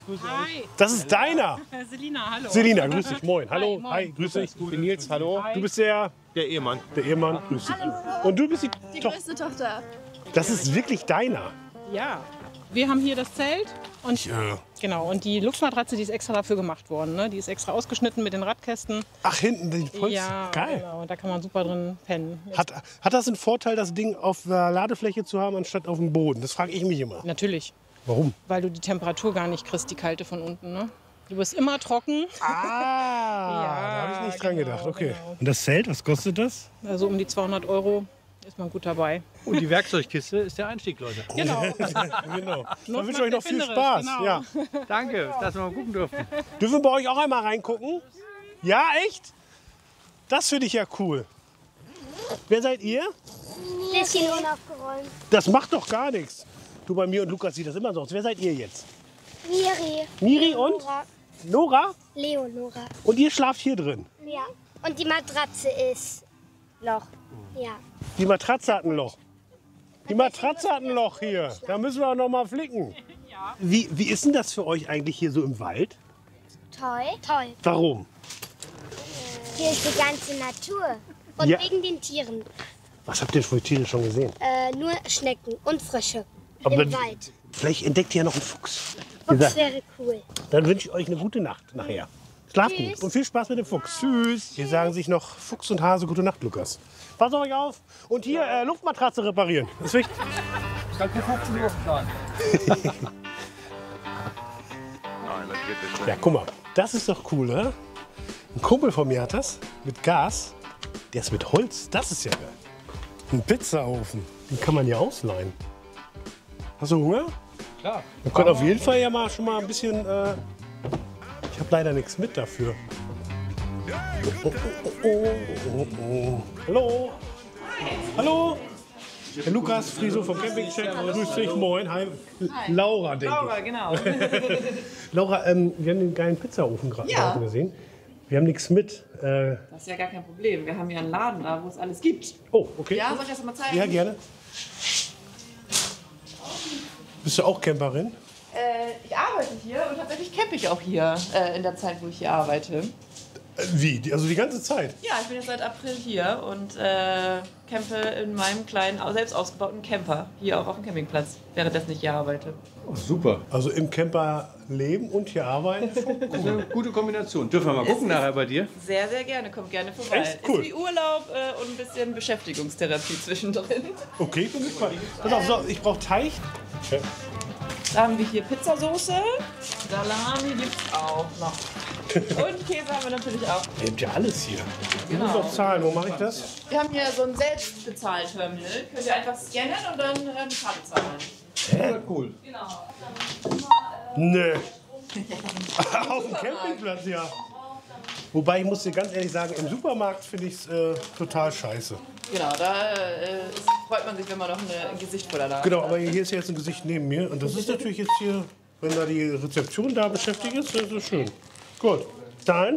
Hi. Das ist deiner. Selina, hallo. Selina, grüß dich. Moin. Hallo. Hi, moin. Hi, grüß dich. Ich bin Nils, hallo. Hi. Du bist der Ehemann. Ehemann. Grüß dich. Und du bist Die größte Tochter. Das ist wirklich deiner. Ja. Wir haben hier das Zelt und, genau, und die Luxmatratze, die ist extra dafür gemacht worden. Ne? Die ist extra ausgeschnitten mit den Radkästen. Ach, hinten die Holz. Ja, Geil. genau. Da kann man super drin pennen. Hat das einen Vorteil, das Ding auf der Ladefläche zu haben, anstatt auf dem Boden? Das frage ich mich immer. Natürlich, Warum? weil du die Temperatur gar nicht kriegst, die kalte von unten. Ne? Du bist immer trocken. Da habe ich nicht dran genau, gedacht. Okay. genau. Und das Zelt, was kostet das? Also um die 200 € ist man gut dabei. Und die Werkzeugkiste ist der Einstieg, Leute. Genau. Genau. Dann Not wünsche ich euch noch viel erfinderisch, Spaß. genau. Ja. Danke, dass wir mal gucken durften. Dürfen wir bei euch auch einmal reingucken? Ja, echt? Das finde ich ja cool. Wer seid ihr? Bisschen unaufgeräumt. Das macht doch gar nichts. Du, bei mir und Lukas sieht das immer so aus. Wer seid ihr jetzt? Miri. Miri und Nora. Nora? Leonora. Und ihr schlaft hier drin. Ja. Und die Matratze ist Loch. Ja. Die Matratze hat ein Loch. Die Matratze hat ein Loch hier. Da müssen wir auch noch mal flicken. Wie ist denn das für euch eigentlich hier so im Wald? Toll. Toll. Warum? Hier ist die ganze Natur. Und Ja. wegen den Tieren. Was habt ihr für Tiere schon gesehen? Nur Schnecken und Frösche. Aber Im Wald. vielleicht entdeckt ihr ja noch einen Fuchs. Fuchs wäre cool. Dann wünsche ich euch eine gute Nacht nachher. Schlaft gut Tschüss. und viel Spaß mit dem Fuchs. Tschüss. Hier sagen sich noch Fuchs und Hase gute Nacht, Lukas. Pass auf euch auf. Und hier Luftmatratze reparieren. Das ist wichtig. Kannst du 15 Uhr fahren? Ja, guck mal. Das ist doch cool, oder? Ein Kumpel von mir hat das mit Gas. Der ist mit Holz. Das ist ja geil. Ein Pizzaofen. Den kann man ja ausleihen. Hast du Hunger? Klar. Wir können auf jeden Fall ja mal schon mal ein bisschen. Ich habe leider nichts mit dafür. Hallo. Hallo. Der Lukas Friso vom Campingcheck. Grüß dich. Moin. Hi. Laura, denke ich. Laura, genau. Laura, wir haben den geilen Pizzaofen gerade gesehen. Wir haben nichts mit. Das ist ja gar kein Problem. Wir haben ja einen Laden da, wo es alles gibt. Oh, okay. Ja, soll ich das mal zeigen? Ja, gerne. Bist du auch Camperin? Ich arbeite hier und tatsächlich campe ich auch hier in der Zeit, wo ich hier arbeite. Wie? Also die ganze Zeit? Ja, ich bin jetzt seit April hier und campe in meinem kleinen, selbst ausgebauten Camper hier auch auf dem Campingplatz, währenddessen ich hier arbeite. Oh, super. Also im Camper leben und hier arbeiten? Das ist eine gute Kombination. Dürfen wir mal gucken nachher bei dir? Sehr, sehr gerne. Kommt gerne vorbei. Echt? Cool. Ist wie Urlaub und ein bisschen Beschäftigungstherapie zwischendrin. Okay, bin gespannt. Pass auf, so, ich brauche Teig. Da haben wir hier Pizzasoße. Salami gibt's auch noch. Und Käse haben wir natürlich auch. Ihr habt ja alles hier. Ich muss Genau. doch zahlen. Wo mache ich das? Wir haben hier so ein Selbstbezahlterminal. Könnt ihr einfach scannen und dann die Karte zahlen. Ja, cool. Genau. Nö. Auf dem Campingplatz, ja. Wobei, ich muss dir ganz ehrlich sagen, im Supermarkt finde ich es total scheiße. Genau, da freut man sich, wenn man noch ein Gesicht vor der Nase Genau, hat. aber hier ist jetzt ein Gesicht neben mir. Und das ist natürlich jetzt hier, wenn da die Rezeption da beschäftigt ist, das ist schön. Gut. Zahlen?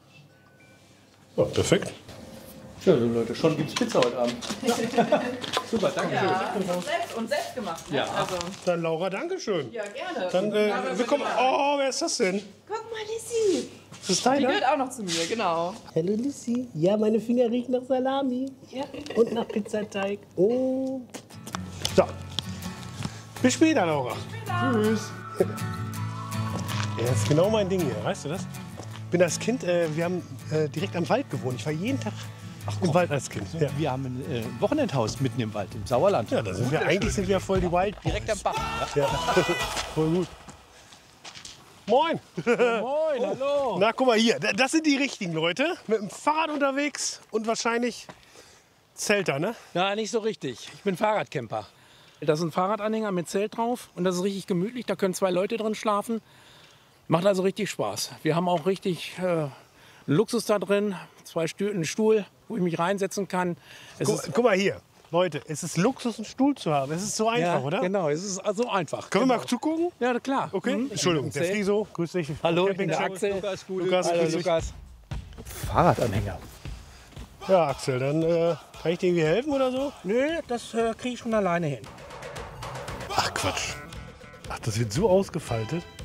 Ja, perfekt. Ja, so Leute, schon gibt's Pizza heute Abend. Super, danke schön. Ja, und selbst gemacht. Ne? Ja. Also, Dann Laura, Dankeschön. ja, gerne. Dann, wir kommen. Oh, wer ist das denn? Guck mal, Lissy. Ist das Die deiner? gehört auch noch zu mir, genau. Hallo Lissy. Ja, meine Finger riechen nach Salami. Ja. Und nach Pizzateig. Oh. So. Bis später, Laura. Tschüss. Ja, das ist genau mein Ding hier, weißt du das? Ich bin als Kind, wir haben direkt am Wald gewohnt. Ich war jeden Tag im Wald als Kind. Ja, Wir haben ein Wochenendhaus mitten im Wald, im Sauerland. ja da sind wir, eigentlich sind wir voll die Wild Boys. Direkt am Bach. Ja, voll gut. Moin. Moin, hallo. Na, guck mal hier, das sind die richtigen Leute. Mit dem Fahrrad unterwegs und wahrscheinlich Zelter, ne? Ja, nicht so richtig. Ich bin Fahrradcamper. Das ist ein Fahrradanhänger mit Zelt drauf und das ist richtig gemütlich. Da können 2 Leute drin schlafen. Macht also richtig Spaß. Wir haben auch richtig Luxus da drin. 2 Stühle, einen Stuhl, wo ich mich reinsetzen kann. Es ist, Guck mal hier. Leute, es ist Luxus, einen Stuhl zu haben. Es ist so einfach, ja, oder? Genau, es ist so einfach. Können wir genau. mal zugucken? Ja, klar. Okay. Mhm. Entschuldigung, der Zelt. Friso, grüß dich. Hallo, ich bin der Campingcheck. Axel. Lukas, Hallo, grüß dich. Lukas. Fahrradanhänger. Ja, Axel, dann kann ich dir irgendwie helfen oder so? Nö, das kriege ich schon alleine hin. Ach, Quatsch. Ach, das wird so ausgefaltet.